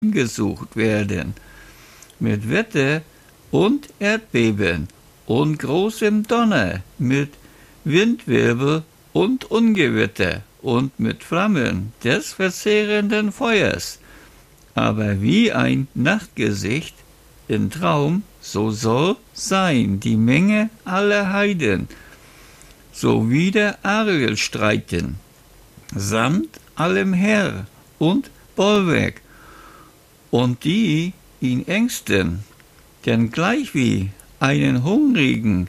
gesucht werden, mit Wetter und Erdbeben und großem Donner, mit Windwirbel und Ungewitter und mit Flammen des verzehrenden Feuers. Aber wie ein Nachtgesicht im Traum, so soll sein die Menge aller Heiden, so wie der Ariel streiten, samt allem Heer und Bollwerk, und die ihn ängsten, denn gleichwie einen Hungrigen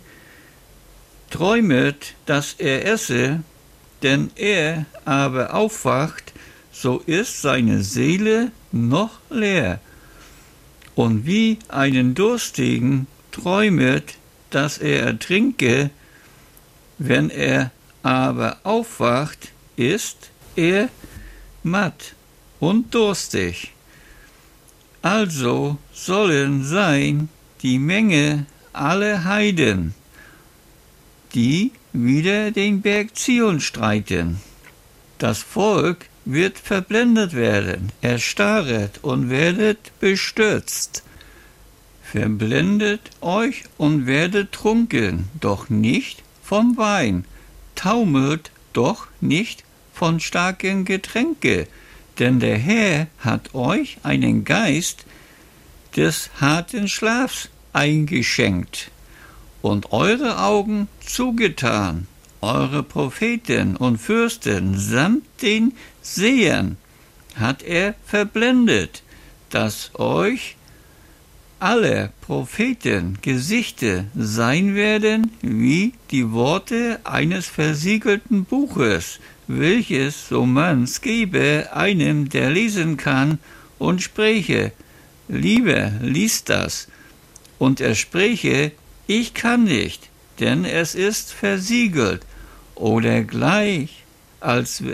träumet, dass er esse, denn er aber aufwacht, so ist seine Seele noch leer. Und wie einen Durstigen träumet, dass er ertrinke, wenn er aber aufwacht, ist er matt und durstig. Also sollen sein die Menge aller Heiden, die wider den Berg Zion streiten. Das Volk wird verblendet werden, erstarret und werdet bestürzt. Verblendet euch und werdet trunken, doch nicht vom Wein, taumelt doch nicht von starken Getränke, denn der Herr hat euch einen Geist des harten Schlafs eingeschenkt und eure Augen zugetan, eure Propheten und Fürsten samt den Sehern hat er verblendet, dass euch alle Propheten Gesichter sein werden wie die Worte eines versiegelten Buches, welches so man's gebe einem, der lesen kann, und spräche, lieber, lies das, und er spräche, ich kann nicht, denn es ist versiegelt, oder gleich, als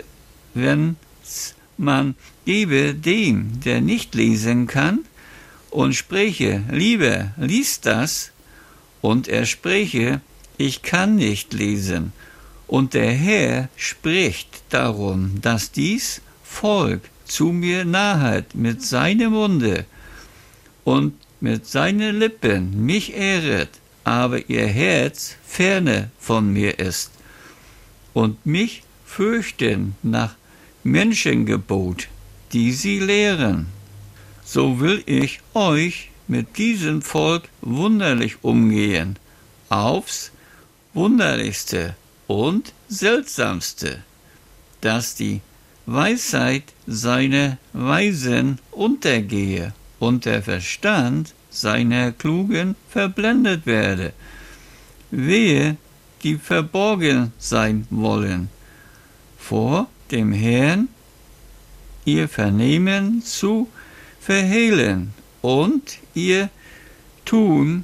wenn's man gebe dem, der nicht lesen kann, und spräche, lieber, lies das, und er spräche, ich kann nicht lesen. Und der Herr spricht darum, dass dies Volk zu mir nahet mit seinem Munde und mit seinen Lippen mich ehret, aber ihr Herz ferne von mir ist und mich fürchten nach Menschengebot, die sie lehren. So will ich euch mit diesem Volk wunderlich umgehen, aufs Wunderlichste und Seltsamste, dass die Weisheit seiner Weisen untergehe und der Verstand seiner Klugen verblendet werde. Wehe, die verborgen sein wollen, vor dem Herrn ihr Vernehmen zu verhehlen und ihr Tun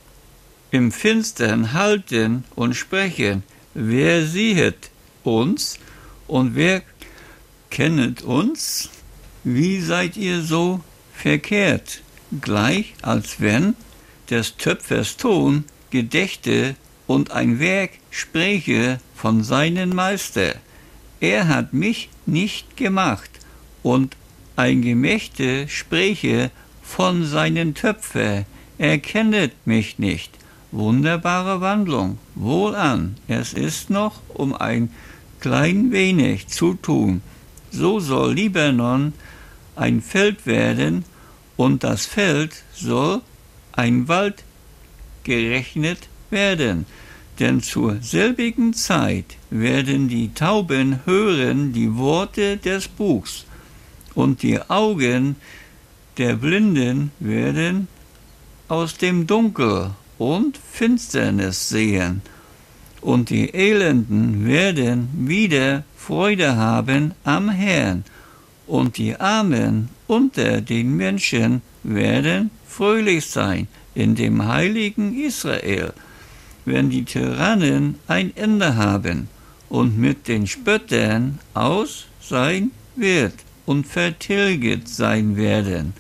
im Finstern halten und sprechen, wer siehet uns und wer kennet uns? Wie seid ihr so verkehrt, gleich als wenn des Töpfers Ton gedächte und ein Werk spräche von seinem Meister. Er hat mich nicht gemacht, und ein Gemächte spräche von seinen Töpfer, er kennet mich nicht. Wunderbare Wandlung, wohlan, es ist noch um ein klein wenig zu tun. So soll Libanon ein Feld werden, und das Feld soll ein Wald gerechnet werden. Denn zur selbigen Zeit werden die Tauben hören die Worte des Buchs, und die Augen der Blinden werden aus dem Dunkel und Finsternis sehen, und die Elenden werden wieder Freude haben am Herrn, und die Armen unter den Menschen werden fröhlich sein in dem heiligen Israel, wenn die Tyrannen ein Ende haben und mit den Spöttern aus sein wird und vertilget sein werden.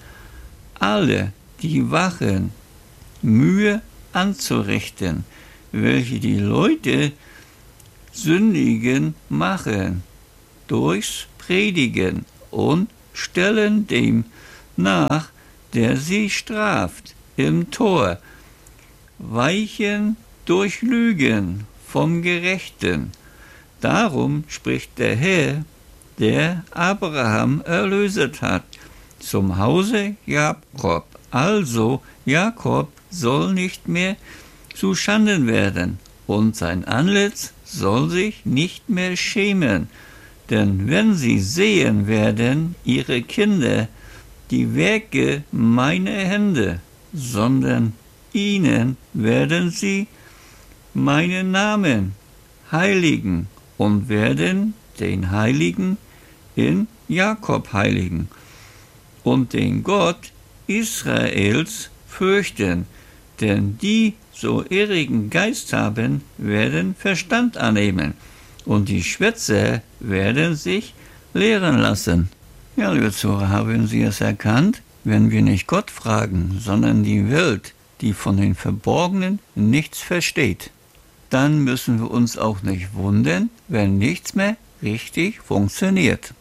Alle, die wachen, Mühe anzurichten, welche die Leute sündigen machen, durchs Predigen und stellen dem nach, der sie straft im Tor, weichen durch Lügen vom Gerechten. Darum spricht der Herr, der Abraham erlöset hat, zum Hause Jakob. Also Jakob soll nicht mehr zu Schanden werden, und sein Antlitz soll sich nicht mehr schämen. Denn wenn sie sehen werden, ihre Kinder, die Werke meiner Hände, sondern ihnen werden sie meinen Namen heiligen und werden den Heiligen in Jakob heiligen und den Gott Israels fürchten, denn die so irrigen Geist haben, werden Verstand annehmen, und die Schwätzer werden sich lehren lassen. Ja, liebe Zuhörer, haben Sie es erkannt? Wenn wir nicht Gott fragen, sondern die Welt, die von den Verborgenen nichts versteht, dann müssen wir uns auch nicht wundern, wenn nichts mehr richtig funktioniert.